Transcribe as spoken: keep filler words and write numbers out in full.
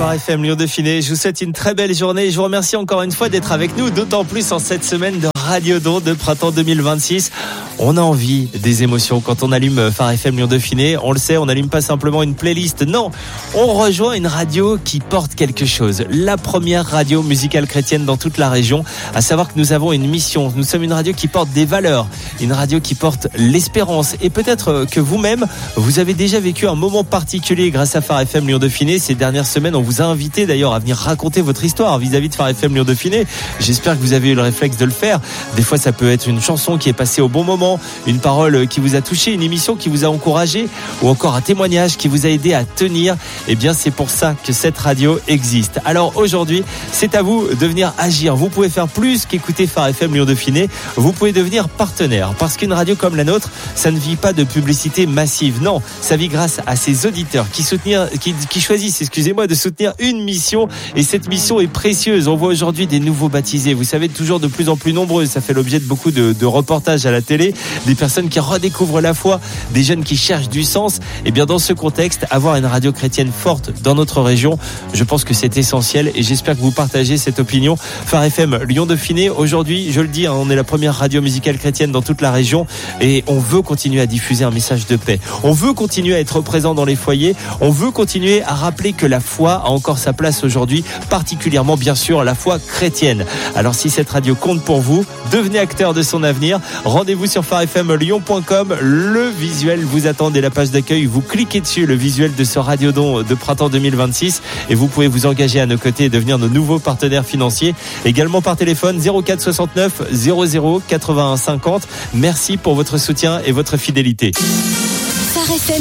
Phare F M Lyon Dauphiné, je vous souhaite une très belle journée et je vous remercie encore une fois d'être avec nous, d'autant plus en cette semaine de Radiodon de printemps deux mille vingt-six. On a envie des émotions quand on allume Phare F M Lyon Dauphiné. On le sait, on n'allume pas simplement une playlist. Non, on rejoint une radio qui porte quelque chose. La première radio musicale chrétienne dans toute la région. À savoir que nous avons une mission. Nous sommes une radio qui porte des valeurs. Une radio qui porte l'espérance. Et peut-être que vous-même, vous avez déjà vécu un moment particulier grâce à Phare F M Lyon Dauphiné. Ces dernières semaines, on vous a invité d'ailleurs à venir raconter votre histoire vis-à-vis de Phare F M Lyon Dauphiné. J'espère que vous avez eu le réflexe de le faire. Des fois, ça peut être une chanson qui est passée au bon moment, une parole qui vous a touché, une émission qui vous a encouragé, ou encore un témoignage qui vous a aidé à tenir. Eh bien, c'est pour ça que cette radio existe. Alors aujourd'hui, c'est à vous de venir agir. Vous pouvez faire plus qu'écouter Phare F M Lyon Dauphiné. Vous pouvez devenir partenaire. Parce qu'une radio comme la nôtre, ça ne vit pas de publicité massive. Non, ça vit grâce à ses auditeurs qui soutenir, qui, qui choisissent, excusez-moi, de soutenir une mission. Et cette mission est précieuse. On voit aujourd'hui des nouveaux baptisés. Vous savez, toujours de plus en plus nombreux. Ça fait l'objet de beaucoup de, de reportages à la télé. Des personnes qui redécouvrent la foi, des jeunes qui cherchent du sens. Et bien dans ce contexte, avoir une radio chrétienne forte dans notre région, je pense que c'est essentiel et j'espère que vous partagez cette opinion. Phare F M Lyon Dauphiné, aujourd'hui, je le dis, hein, on est la première radio musicale chrétienne dans toute la région et on veut continuer à diffuser un message de paix. On veut continuer à être présent dans les foyers. On veut continuer à rappeler que la foi a encore sa place aujourd'hui, particulièrement bien sûr la foi chrétienne. Alors si cette radio compte pour vous, devenez acteur de son avenir. Rendez-vous sur phare f m lyon point com. Le visuel vous attend dès la page d'accueil. Vous cliquez dessus, le visuel de ce Radiodon de printemps deux mille vingt-six, et vous pouvez vous engager à nos côtés et devenir nos nouveaux partenaires financiers. Également par téléphone zéro quatre soixante-neuf zéro zéro quatre-vingt-un cinquante. Merci pour votre soutien et votre fidélité. Phare F M